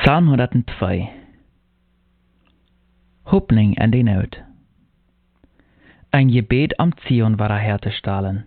Psalm 102. Hoopning en de nood. Een gebed am Zion war her te stellen.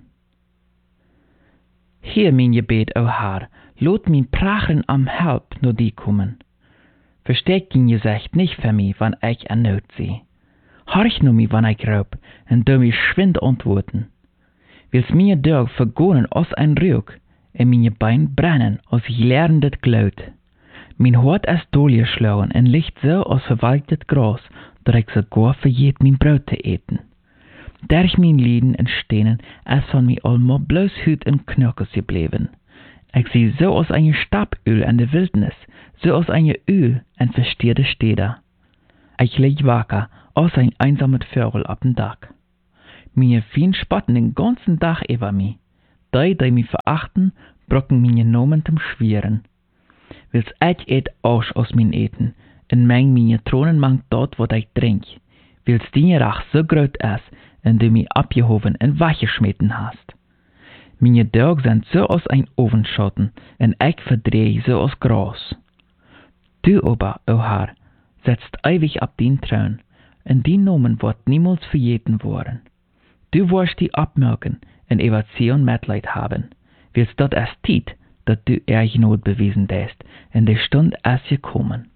Heer mijn gebed, o Herr, laat mijn prachen am Help nur die kommen. Versteck je gezicht nicht für mich, wann ich in Not zie. Horch nur mich, wann ich raub, en du mich schwind antworten. Wils meine Dörg vergonen als ein Rück, en meine Bein brennen als gelerndet Glut. Mein Hort ist dolgeschlagen en liegt so als verwalktet Gras, dat ich sogar vergeet mein Brot te eten. Durch mein Leden en Stenen ist von mir allemaal bloß Hut en Knöchels gebleven. Ich zie so als eine Staböl in der Wildnis, so als eine Öl in verstierde Städte. Ich lieg wacker, als ein einsames Vögel auf dem Dach. Meine Feind spotten den ganzen Tag über mich. Die mich verachten, brocken meine Nomen zum Schweren. Wils ich eet Asch aus mein Eten, en meng meine Tronen mangt dort, wo ich trink. Wils die Rach so groß ist, en du mich abgehoben en weggeschmeten hast. Meine Dörg sind so als ein Ofenschotten, en ich verdreh so als Gras. Du aber, o Herr, setzt ewig ab den Thron, en die Nomen wird niemals vergeten worden. Du wirst die abmerken en über Zion Mitleid haben, wils dort es Tiet, dat du Not bewiesen hast, en de Stund ist gekommen.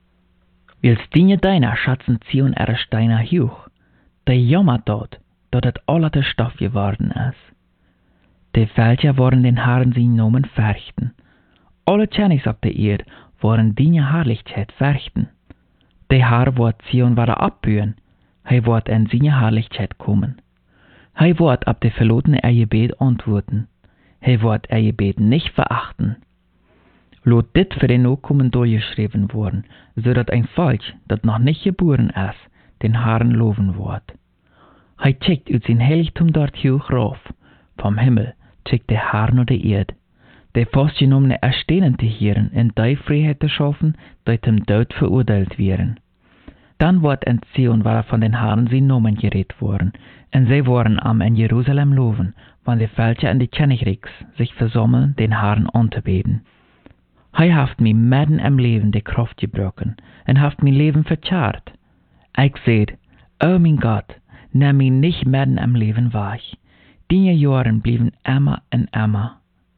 Wils die deiner schatzen Zion erst deiner Huch, der jammert dort, dat het allerte Stoff geworden ist. De Völker worden den Herren sein Nomen verchten. Alle Tschennigs auf der Erde worden die Herrlichkeit verchten. Der Herr wird Zion wieder abbühen, hij wird in seine Herrlichkeit kommen. Hij wird ab der verlotene Gebet antworten. Hij wird Gebet nicht verachten. Lot dit für den Nachkommen durchgeschrieben worden, so dass ein Volk, das noch nicht geboren ist, den Herrn loben wird. Hij schickt uit sein Heiligtum dort hoch rauf. Vom Himmel schickt der Herr nur die Erde. Der festgenommene Erstehnen zu hören, in die Freiheit zu schaffen, die zum Tod verurteilt wären. Dann wird in Zion von den Herren sein Nomen geredet worden, und sie worden am in Jerusalem loben, wann die Völker in die Königreichs sich versammeln, den Herrn anzubeten. Hij haft mir mitten im Leben die Kraft gebrochen, und haft mein Leben verzerrt. Ich seht, oh mein Gott, nimm mich nicht mitten im Leben weg. Die Jahren blieben immer und immer.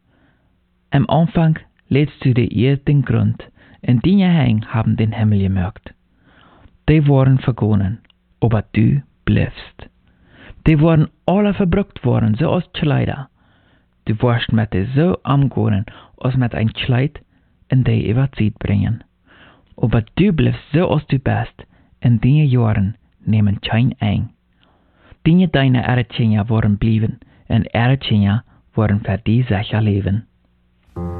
Am Anfang lädst du die Erde den Grund, und die Hänge haben den Himmel gemerkt. Die wurden vergonnen, aber du bliebst. Die wurden alle verbrückt worden, so als Kleider. Du wirst mit dir so umgehen, als mit ein Kleid, in die über Zeit bringen. Aber du bliebst so, als du bist, in die Jahren nehmen kein ein. Die deine Erzähler worden blieben, und Erzähler worden für die sicher leben.